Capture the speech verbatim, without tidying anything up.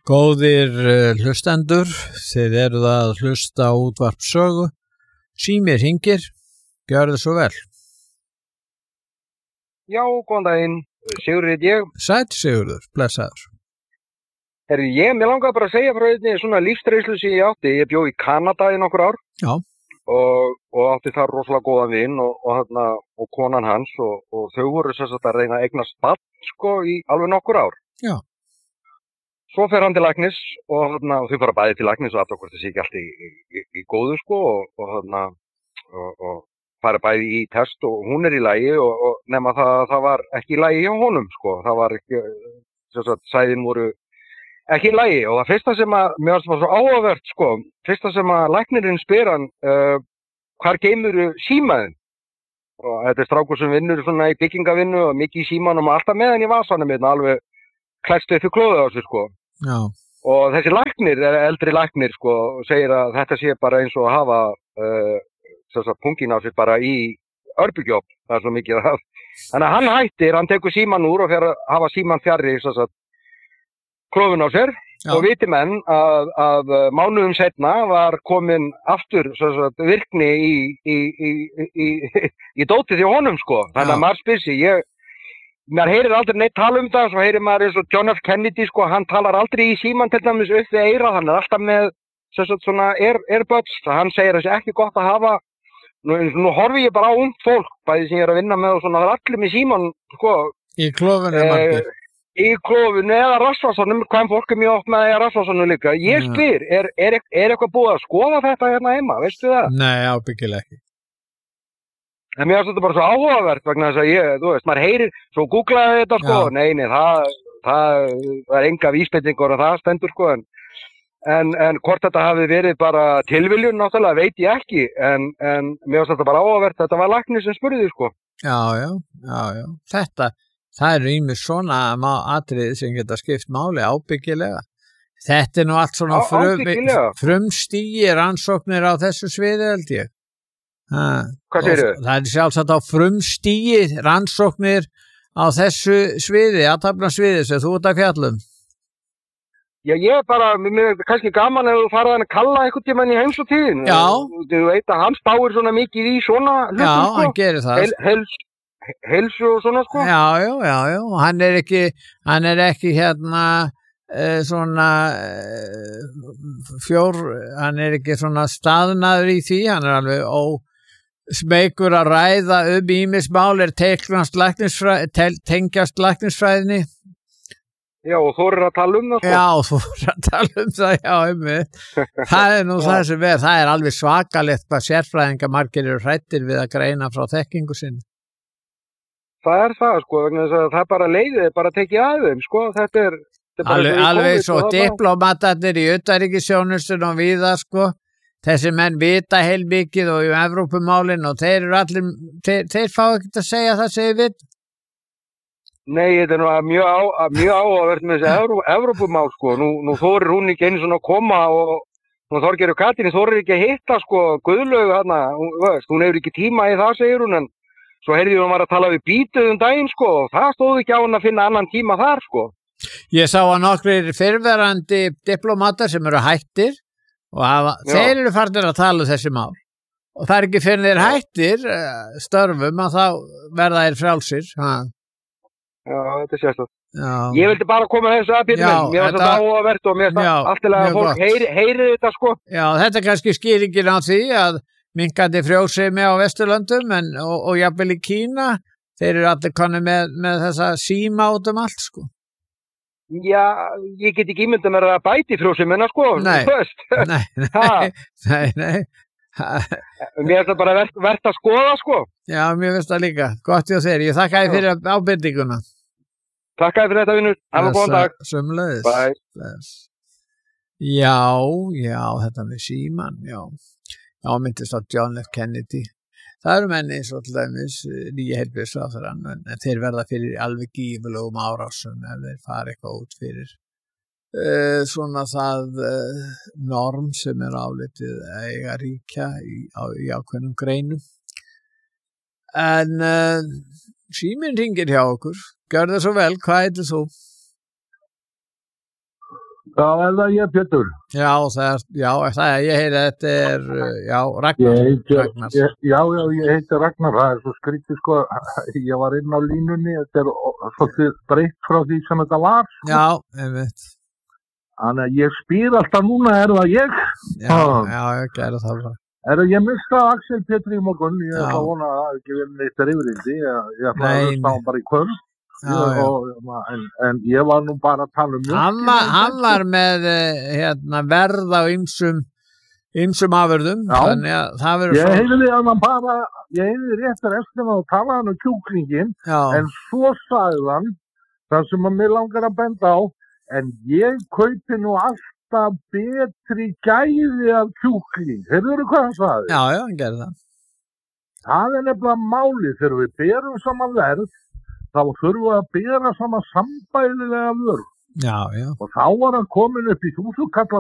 Góðir uh, hlustendur, þið eruð að hlusta á útvarp sögu. Símir hringir, gjörðu svo vel. Já, góðan daginn. Sigurður heit ég. Sæll Sigurður, blessaður. Herri, ég, mér langaði bara að segja frá einni svona lífsreynslu sem ég átti. Ég bjó í Kanada í nokkur ár. Já. Og, og átti þar rosalega góðan vin og, og, þarna, og konan hans og, og þau voru sem sagt að reyna að eignast barn, sko, í alveg nokkur ár. Já. Svo fer hann til læknis og, þarna, og þau fara bæði til læknis og aftur hvort það sé ekki allt í, í, í góðu, sko, og, og, þarna, og, og fara bæði í test og hún er í lagi og, og nema það, það var ekki í lagi hjá honum, sko. Það var ekki, sem sagt, sæðin voru ekki í lagi og það fyrsta sem að, mér varst það svo áhugavert, sko, fyrsta sem að læknirinn spyr hann, uh, hvar geymurðu símaðinn? Og þetta er strákur sem vinnur svona í byggingavinnu og mikið í símanum og alltaf með hann í vasanum hérna, alveg klæst upp í klóðið á sig, sko. Já. Og þessi læknir, eldri læknir, sko, segir að þetta sé bara eins og að hafa, uh, sem sagt, pungin á sig bara í örbygjóp, það er svo mikið að það. Þannig að hann hættir, hann tekur síman úr og fer að hafa síman fjarri, sem sagt, klófin á sér. Já. Og viti menn að, að mánuðum setna var komin aftur sagt, virkni í, í, í, í, í dótið hjá honum, sko. Þannig að maður spyr sig, ég, maður heyrir aldrei neitt tala um það, svo heyrir maður eins og John F. Kennedy, sko, hann talar aldrei í síman til dæmis upp við eyrað, hann er alltaf með sagt, svona air, airbuds, hann segir að það sé ekki gott að hafa, nú, nú horfi ég bara á ungt fólk, bæði sem ég er að vinna með og svona, það er allir með síman, sko. Í klófinu, eh, margir. Í klófinu eða rassvasanum, hvaðan fólk er mjög oft með eða rassvasanum líka. Ég spyr, er, er, er eitthvað búið að skoða þetta hérna heima, veistu það? Nei, ábyggilega ekki. En mér finnst þetta bara svo áhugavert vegna þess að ég, þú veist, maður heyrir, svo googlaði þetta sko, Já. nei, nei, það, það, það er enga vísbendingur og það stendur sko, en, en, en hvort þetta hafi verið bara tilviljun, náttúrulega, veit ég ekki, en, en mér finnst þetta bara áhugavert, þetta var læknir sem spurði sko. Já, já, já, já, þetta... Það eru ýmis svona atriði sem geta skipt máli ábyggilega. Þetta er nú allt svona frum, frumstigi rannsóknir á þessu sviði, held ég. Ha, Hvað segirðu? Það er sjálfsagt á frumstigi rannsóknir á þessu sviði, athafnasviði sem þú ert að fjalla um. Já, ég er bara, mér er kannski gaman ef þú farið hann að kalla einhvern tímann í heims og tíðin. Já. Þú veit að hann spáir svona mikið í svona hlutum. Já, sko. hann gerir það. Hel, hels, Helsu og svona sko? Já, já, já, já, hann er ekki, hann er ekki hérna uh, svona uh, fjór, hann er ekki svona staðnaður í því, hann er alveg ósmeykur að ræða um ýmis mál, er tengjast læknisfræðinni. Já, og þú eru að tala um það sko? Já, þú eru að tala um það, já, um mig. Það er nú það sem er, það er alveg svakalegt hvað sérfræðinga margir eru hrættir við að greina frá þekkingu sinni. Það er það, sko, vegna þess að það bara leiðið, bara tekið aðeins, sko, þetta er... þetta er alveg, alveg svo diplomatarnir í utanríkisþjónustunni og víða, sko, þessi menn vita heilmikið og í Evrópumálin og þeir eru allir, þeir, þeir fá ekkert að segja það sem þeir vita. Nei, þetta er nú mjög, á, mjög áhugavert með þessi Evró, Evrópumál, sko, nú, nú þorir hún ekki einu svona að koma og nú Þorgerður Katrín þorir ekki að hitta, sko, Guðlaugu hana, hún, veist, hún hefur ekki tíma í það, segir hún, en svo heyrði hún var að tala við Bítið um daginn, sko, og það stóð ekki á hann að finna annan tíma þar, sko. Ég sá að nokkrir fyrrverandi diplomatar sem eru hættir og hafa, þeir eru farnir að tala um þessi mál. Og það er ekki fyrir þeir hættir störfum að þá verða þeir frjálsir. Ha. Já, þetta er sérstætt. Ég vildi bara koma þessu að byrja með, mér var þetta áhugavert og mér finnst alltilega að fólk heyri, heyri þetta, sko. Já, þetta er kannski skýringin á því að minkandi frjósemi á Vesturlöndum en, og, og jafnvel í Kína, þeir eru allir konið með, með þessa síma út um allt, sko. Já, ég get ekki ímyndað mér að bæti frjósemina, sko. Nei, nei, nei, nei, nei. Mér finnst það bara verðt vert að skoða, sko. Já, mér finnst það líka. Gott hjá þér. Ég þakka þér fyrir ábyrninguna. Takk fyrir þetta, vinnur. Hafa góðan dag. Sömuleiðis. Bye. Já, já, þetta með síman, já. Já, myndist á John F. Kennedy. Það eru menni eins og til dæmis nýja heilbrigðisráðherrann, en þeir verða fyrir alveg gífurlegum árásum ef þeir fara eitthvað út fyrir uh, svona það uh, norm sem er álitið að eiga ríkja í, á, í ákveðnum greinum. En uh, síminn hringir hjá okkur. Gjörðu svo vel, hvað heitir þú? Já, er það ég, Pétur? Já, það er, já, það er, ég heyri að þetta er, uh, já, Ragnar. Ég heiti, Ragnar. ég, já, já, ég heiti Ragnar, það er svo skrítið, sko, ég var inn á línunni, þetta er svolítið breytt frá því sem þetta var. Sko. Já, einmitt. Þannig að ég spyr alltaf núna, er það ég? Já, já, ég gerði það bara. Er það ég mista Axel Pétur í morgun, ég Já. ætla að vona að ekki verið neitt rifrindi, ég, ég ætla að Nei, hlusta á hann bara í kvöld. Já, Ég, já. og, en, en ég var nú bara að tala um Hann var, hann var með, eh, hérna, verð á ymsum, ymsum afurðum, Já. þannig að það verður Ég heyrði að hann bara, ég heyrði rétt restina og talaði hann um kjúklingin, Já, en svo sagði hann, það sem að mér langar að benda á, en ég kaupi nú alltaf betri gæði af kjúkling. Heyrðu hvað hann sagði? já, já, hann gerði það. Það er nefnilega málið þegar við berum saman verð, þá þurfum við að bera saman sambærilega vörð. Já, já. Og þá var hann komin upp í þúsund kalla